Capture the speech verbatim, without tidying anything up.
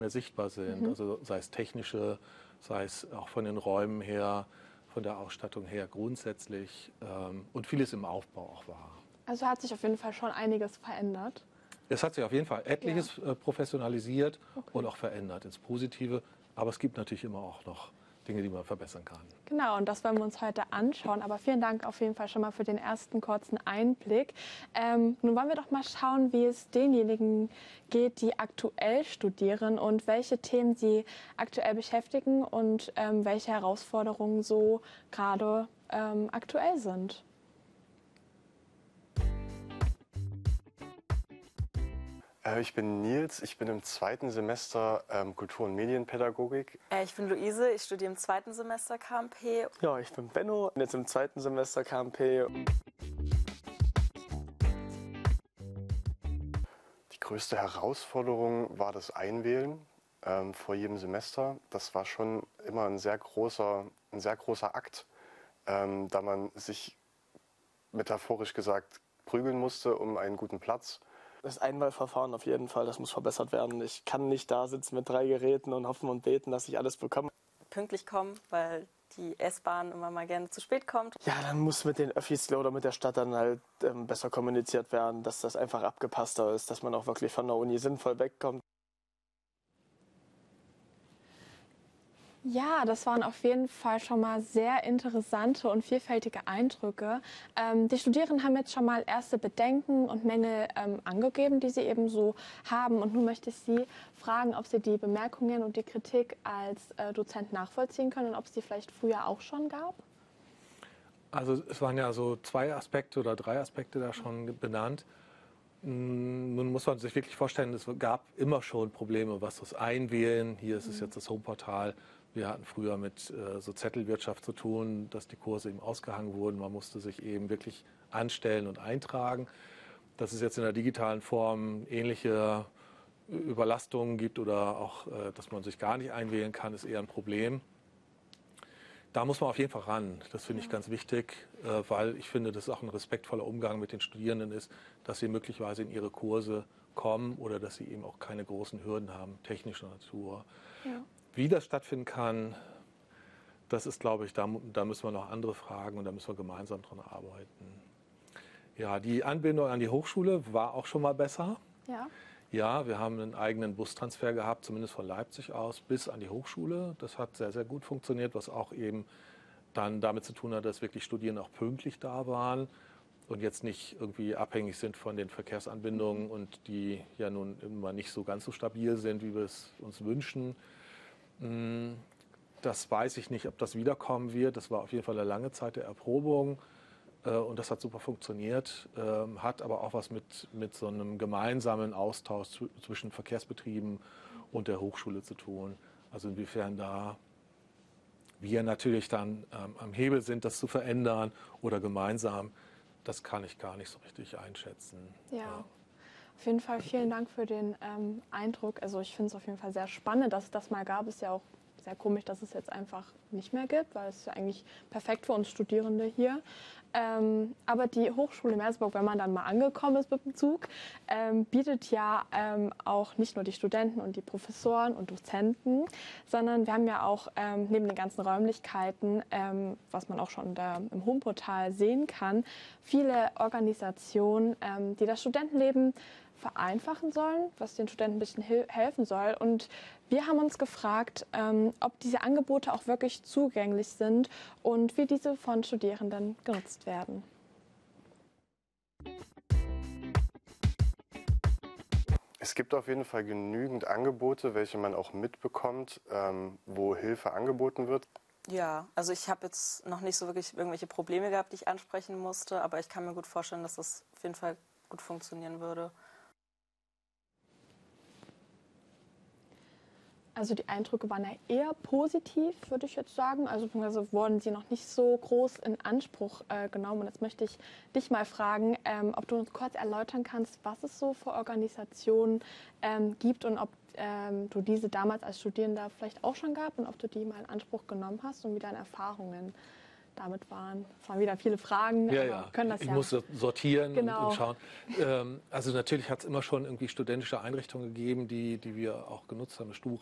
mehr sichtbar sind. Mhm. Also sei es technische, sei es auch von den Räumen her, von der Ausstattung her grundsätzlich ähm, und vieles im Aufbau auch war. Also hat sich auf jeden Fall schon einiges verändert. Es hat sich auf jeden Fall etliches Ja. äh, professionalisiert Okay. und auch verändert ins Positive. Aber es gibt natürlich immer auch noch Dinge, die man verbessern kann. Genau, und das wollen wir uns heute anschauen. Aber vielen Dank auf jeden Fall schon mal für den ersten kurzen Einblick. Ähm, nun wollen wir doch mal schauen, wie es denjenigen geht, die aktuell studieren und welche Themen sie aktuell beschäftigen und ähm, welche Herausforderungen so gerade ähm, aktuell sind. Ich bin Nils, ich bin im zweiten Semester ähm, Kultur- und Medienpädagogik. Äh, ich bin Luise, ich studiere im zweiten Semester K M P. Ja, ich bin Benno, bin jetzt im zweiten Semester K M P. Die größte Herausforderung war das Einwählen ähm, vor jedem Semester. Das war schon immer ein sehr großer, ein sehr großer Akt, ähm, da man sich metaphorisch gesagt prügeln musste um einen guten Platz. Das Einwahlverfahren auf jeden Fall, das muss verbessert werden. Ich kann nicht da sitzen mit drei Geräten und hoffen und beten, dass ich alles bekomme. Pünktlich kommen, weil die S-Bahn immer mal gerne zu spät kommt. Ja, dann muss mit den Öffis oder mit der Stadt dann halt ähm, besser kommuniziert werden, dass das einfach abgepasster ist, dass man auch wirklich von der Uni sinnvoll wegkommt. Ja, das waren auf jeden Fall schon mal sehr interessante und vielfältige Eindrücke. Ähm, die Studierenden haben jetzt schon mal erste Bedenken und Mängel ähm, angegeben, die sie eben so haben. Und nun möchte ich Sie fragen, ob Sie die Bemerkungen und die Kritik als äh, Dozent nachvollziehen können und ob es die vielleicht früher auch schon gab. Also es waren ja so zwei Aspekte oder drei Aspekte da schon benannt. Nun muss man sich wirklich vorstellen, es gab immer schon Probleme, was das Einwählen, hier ist es jetzt das Homeportal. Wir hatten früher mit äh, so Zettelwirtschaft zu tun, dass die Kurse eben ausgehangen wurden. Man musste sich eben wirklich anstellen und eintragen. Dass es jetzt in der digitalen Form ähnliche Überlastungen gibt oder auch, äh, dass man sich gar nicht einwählen kann, ist eher ein Problem. Da muss man auf jeden Fall ran. Das finde ich ganz wichtig, äh, weil ich finde, dass auch ein respektvoller Umgang mit den Studierenden ist, dass sie möglicherweise in ihre Kurse kommen oder dass sie eben auch keine großen Hürden haben, technischer Natur. Ja. Wie das stattfinden kann, das ist, glaube ich, da, da müssen wir noch andere fragen und da müssen wir gemeinsam dran arbeiten. Ja, die Anbindung an die Hochschule war auch schon mal besser. Ja. Ja, wir haben einen eigenen Bustransfer gehabt, zumindest von Leipzig aus, bis an die Hochschule. Das hat sehr, sehr gut funktioniert, was auch eben dann damit zu tun hat, dass wirklich Studierende auch pünktlich da waren und jetzt nicht irgendwie abhängig sind von den Verkehrsanbindungen und die ja nun immer nicht so ganz so stabil sind, wie wir es uns wünschen. Das weiß ich nicht, ob das wiederkommen wird. Das war auf jeden Fall eine lange Zeit der Erprobung. Und das hat super funktioniert, hat aber auch was mit, mit so einem gemeinsamen Austausch zwischen Verkehrsbetrieben und der Hochschule zu tun. Also inwiefern da wir natürlich dann ähm, am Hebel sind, das zu verändern oder gemeinsam, das kann ich gar nicht so richtig einschätzen. Ja. Ja. Auf jeden Fall vielen Dank für den ähm, Eindruck. Also ich finde es auf jeden Fall sehr spannend, dass es das mal gab. Ist ja auch sehr komisch, dass es jetzt einfach nicht mehr gibt, weil es ist ja eigentlich perfekt für uns Studierende hier. Ähm, aber die Hochschule Merseburg, wenn man dann mal angekommen ist mit dem Zug, ähm, bietet ja ähm, auch nicht nur die Studenten und die Professoren und Dozenten, sondern wir haben ja auch ähm, neben den ganzen Räumlichkeiten, ähm, was man auch schon da im Homeportal sehen kann, viele Organisationen, ähm, die das Studentenleben vereinfachen sollen, was den Studenten ein bisschen helfen soll. Und wir haben uns gefragt, ähm, ob diese Angebote auch wirklich zugänglich sind und wie diese von Studierenden genutzt werden. Es gibt auf jeden Fall genügend Angebote, welche man auch mitbekommt, ähm, wo Hilfe angeboten wird. Ja, also ich habe jetzt noch nicht so wirklich irgendwelche Probleme gehabt, die ich ansprechen musste, aber ich kann mir gut vorstellen, dass das auf jeden Fall gut funktionieren würde. Also die Eindrücke waren ja eher positiv, würde ich jetzt sagen. Also, also wurden sie noch nicht so groß in Anspruch äh, genommen. Und jetzt möchte ich dich mal fragen, ähm, ob du uns kurz erläutern kannst, was es so für Organisationen ähm, gibt und ob ähm, du diese damals als Studierender vielleicht auch schon gab und ob du die mal in Anspruch genommen hast und wie deine Erfahrungen damit waren. Es waren wieder viele Fragen, Ja, aber ja. können das ich ja. musste sortieren Genau. und, und schauen. Ähm, also natürlich hat es immer schon irgendwie studentische Einrichtungen gegeben, die, die wir auch genutzt haben. Das